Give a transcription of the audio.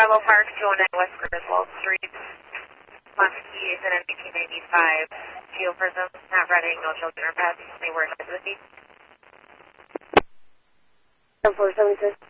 Bravo Park, 209 West Griswold Street. Last key is in 1995. Geoprism, not running, no children or pets. May wear the key. 476.